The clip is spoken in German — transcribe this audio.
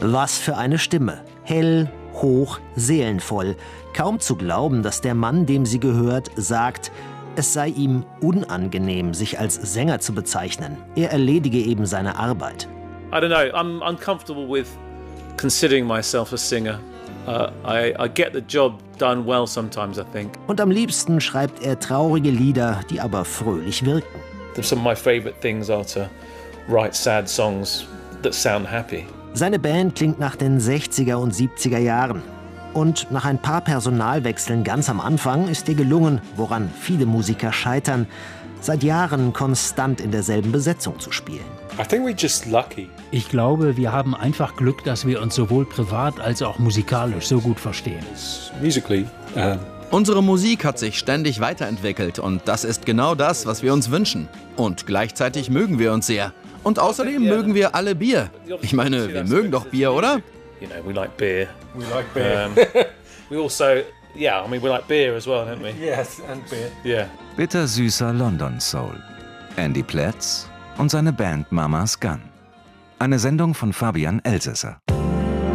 Was für eine Stimme. Hell, hoch, seelenvoll. Kaum zu glauben, dass der Mann, dem sie gehört, sagt, es sei ihm unangenehm, sich als Sänger zu bezeichnen. Er erledige eben seine Arbeit. I don't know, I'm uncomfortable with considering myself a singer. I get the job done well sometimes, I think. Und am liebsten schreibt er traurige Lieder, die aber fröhlich wirken. Some of my favorite things are to write sad songs that sound happy. Seine Band klingt nach den 60er und 70er Jahren. Und nach ein paar Personalwechseln ganz am Anfang ist ihr gelungen, woran viele Musiker scheitern, seit Jahren konstant in derselben Besetzung zu spielen. I think we're just lucky. Ich glaube, wir haben einfach Glück, dass wir uns sowohl privat als auch musikalisch so gut verstehen. Musically, Unsere Musik hat sich ständig weiterentwickelt und das ist genau das, was wir uns wünschen. Und gleichzeitig mögen wir uns sehr. Und außerdem mögen wir alle Bier. Ich meine, wir mögen doch Bier, oder? you know, we like beer. We like beer. We also, yeah, I mean, we like beer as well, don't we? Yes, and beer. Yeah. Bittersüßer London Soul. Andy Plätz und seine Band Mama's Gun. Eine Sendung von Fabian Elsässer.